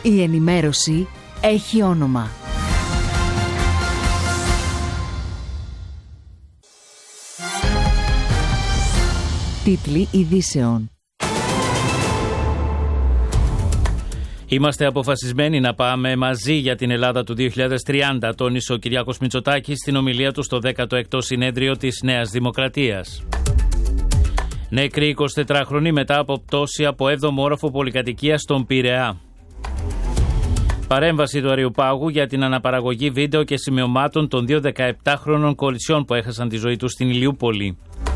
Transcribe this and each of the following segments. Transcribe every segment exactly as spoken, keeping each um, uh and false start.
Η ενημέρωση έχει όνομα. Τίτλοι ειδήσεων. Είμαστε αποφασισμένοι να πάμε μαζί για την Ελλάδα του δύο χιλιάδες τριάντα, τόνισε ο Κυριάκος Μητσοτάκης στην ομιλία του στο δέκατο έκτο συνέδριο της Νέας Δημοκρατίας. Νεκροί εικοσιτετράχρονοι μετά από πτώση από έβδομο όροφο πολυκατοικίας στον Πειραιά. Παρέμβαση του Αριουπάγου για την αναπαραγωγή βίντεο και σημειωμάτων των δύο δεκαεπτάχρονων κοριτσιών που έχασαν τη ζωή τους στην Ηλιούπολη.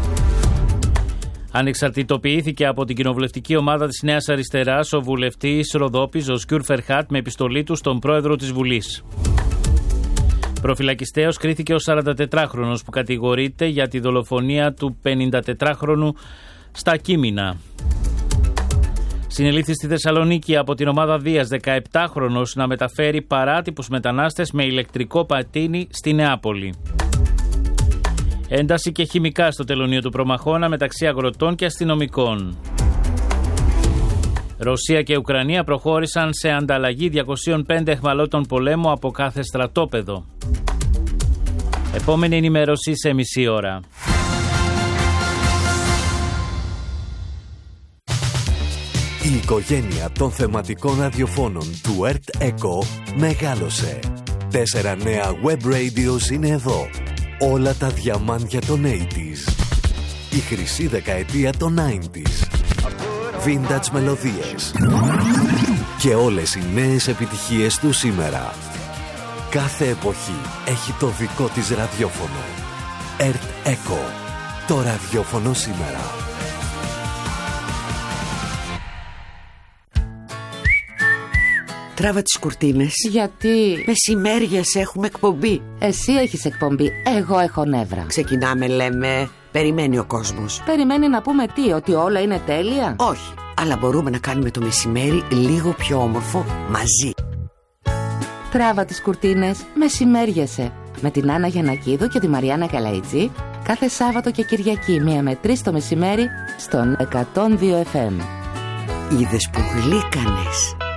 Ανεξαρτητοποιήθηκε από την κοινοβουλευτική ομάδα της Νέας Αριστεράς ο βουλευτής Ροδόπης Ζοσκιούρ Φερχάτ με επιστολή του στον πρόεδρο της Βουλής. Προφυλακιστέως κρίθηκε ο σαραντατετράχρονος που κατηγορείται για τη δολοφονία του πενηντατετράχρονου στα Κείμηνα. Συνελήφθη στη Θεσσαλονίκη από την ομάδα Δίας δεκαεπτάχρονος να μεταφέρει παράτυπους μετανάστες με ηλεκτρικό πατίνι στη Νεάπολη. Ένταση και χημικά στο τελωνείο του Προμαχώνα μεταξύ αγροτών και αστυνομικών. Ρωσία και Ουκρανία προχώρησαν σε ανταλλαγή διακοσίων πέντε αιχμαλώτων πολέμου από κάθε στρατόπεδο. Επόμενη ενημέρωση σε μισή ώρα. Η οικογένεια των θεματικών ραδιοφώνων του ΕΡΤ ΕΚΟ μεγάλωσε. Τέσσερα νέα web radios είναι εδώ. Όλα τα διαμάντια των ογδόντα. Η χρυσή δεκαετία των ενενήντα. Vintage μελωδίες. Και όλες οι νέες επιτυχίες του σήμερα. Κάθε εποχή έχει το δικό της ραδιόφωνο. ΕΡΤ ΕΚΟ. Το ραδιόφωνο σήμερα. Τράβα τις κουρτίνες. Γιατί? Μεσημέριες έχουμε εκπομπή. Εσύ έχεις εκπομπή, εγώ έχω νεύρα. Ξεκινάμε, λέμε. Περιμένει ο κόσμος. Περιμένει να πούμε τι, ότι όλα είναι τέλεια? Όχι, αλλά μπορούμε να κάνουμε το μεσημέρι λίγο πιο όμορφο μαζί. Τράβα τις κουρτίνες, μεσημέριεσαι. Με την Άννα Γιαννακίδου και τη Μαριάννα Καλαϊτζή. Κάθε Σάββατο και Κυριακή, μία με τρεις το μεσημέρι, στον εκατόν δύο εφ εμ. Είδες που γλύκανες.